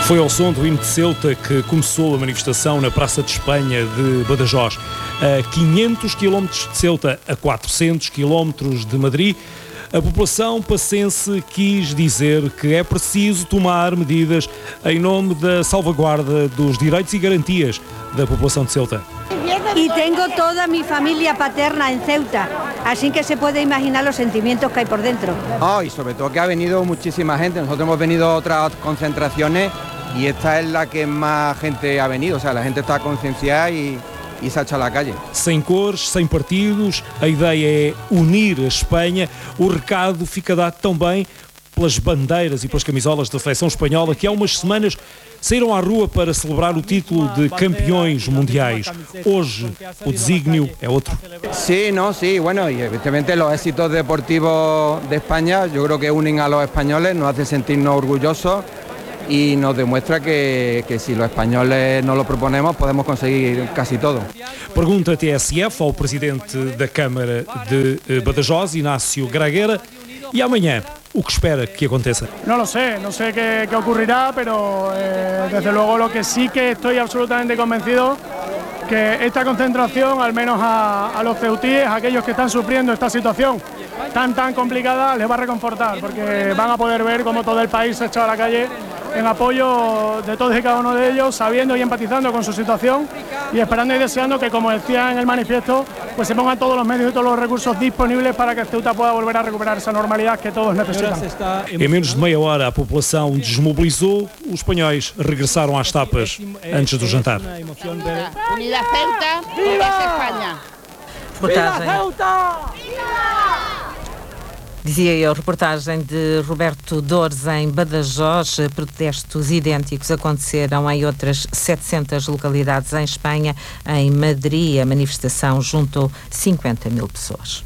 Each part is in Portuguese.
Foi ao som do hino de Ceuta que começou a manifestação na Praça de Espanha de Badajoz. A 500 km de Ceuta, a 400 km de Madrid, a população pacense quis dizer que é preciso tomar medidas em nome da salvaguarda dos direitos e garantias da população de Ceuta. Y tengo toda mi familia paterna en Ceuta, así que se puede imaginar los sentimientos que hay por dentro. Y sobre todo que ha venido muchísima gente. Nosotros hemos venido a otras concentraciones y esta es la que más gente ha venido. O sea, la gente está concienciada y se ha echado a la calle. Sem cores, sem partidos, a ideia é unir a Espanha. O recado fica dado também pelas bandeiras e pelas camisolas da seleção espanhola, que há umas semanas saíram à rua para celebrar o título de campeões mundiais. Hoje o desígnio é outro. Sí, bueno, y evidentemente los éxitos deportivos de España yo creo que unen a los españoles, nos hace sentirnos orgullosos y nos demuestra que si los españoles nos lo proponemos podemos conseguir casi todo. Pergunta TSF ao presidente da Câmara de Badajoz, Inácio Graguera, e amanhã o que espera que aconteça. No sé qué ocurrirá, pero desde luego lo que sí que estoy absolutamente convencido que esta concentración, al menos a los ceutíes, a aquellos que están sufriendo esta situación tan complicada, les va a reconfortar, porque van a poder ver cómo todo el país se ha echado a la calle en apoyo de todos y cada uno de ellos, sabiendo y empatizando con su situación y esperando y deseando que, como decía en el manifiesto, pues se pongan todos los medios y todos los recursos disponibles para que Ceuta pueda volver a recuperar esa normalidad que todos necesitan. Em menos de meia hora a população desmobilizou, os espanhóis regressaram às tapas antes do jantar. Unida Ceuta, viva Espanha! Viva Ceuta! Dizia eu, reportagem de Roberto Dores em Badajoz. Protestos idênticos aconteceram em outras 700 localidades em Espanha. Em Madrid, a manifestação juntou 50 mil pessoas.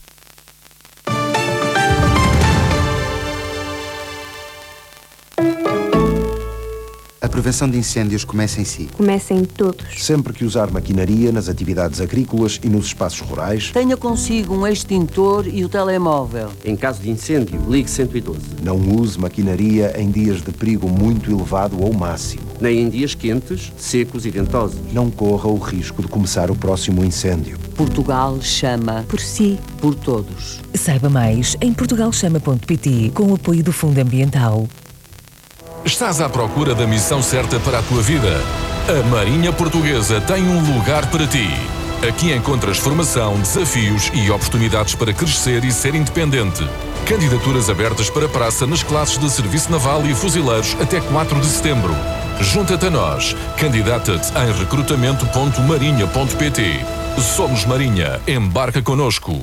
A prevenção de incêndios começa em si. Começa em todos. Sempre que usar maquinaria nas atividades agrícolas e nos espaços rurais, tenha consigo um extintor e o telemóvel. Em caso de incêndio, ligue 112. Não use maquinaria em dias de perigo muito elevado ou máximo. Nem em dias quentes, secos e ventosos. Não corra o risco de começar o próximo incêndio. Portugal chama por si, por todos. Saiba mais em portugalchama.pt, com o apoio do Fundo Ambiental. Estás à procura da missão certa para a tua vida? A Marinha Portuguesa tem um lugar para ti. Aqui encontras formação, desafios e oportunidades para crescer e ser independente. Candidaturas abertas para praça nas classes de Serviço Naval e Fuzileiros até 4 de setembro. Junta-te a nós. Candidata-te em recrutamento.marinha.pt. Somos Marinha. Embarca connosco.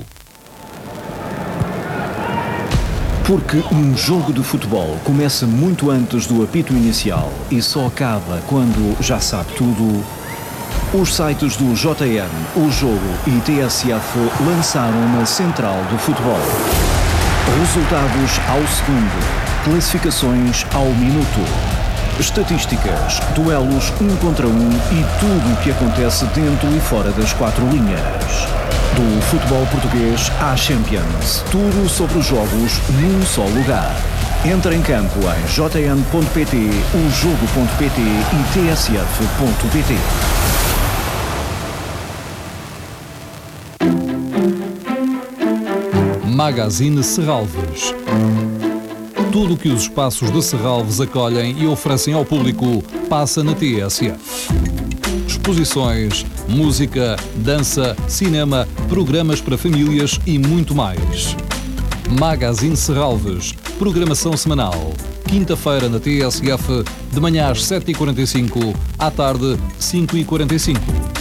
Porque um jogo de futebol começa muito antes do apito inicial e só acaba quando já sabe tudo, os sites do JN, O Jogo e TSF lançaram uma central do futebol. Resultados ao segundo, classificações ao minuto, estatísticas, duelos 1 contra 1 e tudo o que acontece dentro e fora das 4 linhas. Do futebol português à Champions. Tudo sobre os jogos num só lugar. Entra em campo em jn.pt, ojogo.pt e tsf.pt. Magazine Serralves. Tudo o que os espaços de Serralves acolhem e oferecem ao público passa na TSF. Exposições, música, dança, cinema, programas para famílias e muito mais. Magazine Serralves, programação semanal. Quinta-feira na TSF, de manhã às 7h45, à tarde 5h45.